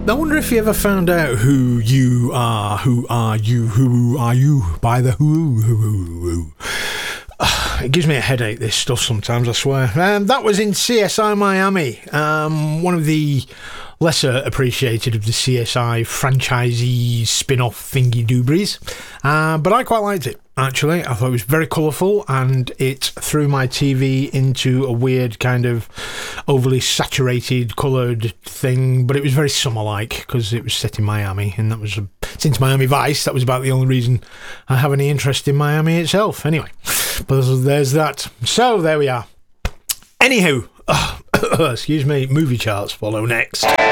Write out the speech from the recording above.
I wonder if you ever found out who you are, who are you, by the who. It gives me a headache, this stuff, sometimes, I swear. That was in CSI Miami, one of the lesser appreciated of the CSI franchisee spin-off thingy-doobries, but I quite liked it, actually. I thought it was very colourful, and it threw my TV into a weird kind of overly saturated coloured thing, but it was very summer-like, because it was set in Miami, and that was, since Miami Vice, that was about the only reason I have any interest in Miami itself. Anyway, but there's that. So, there we are. Anywho, excuse me, movie charts follow next.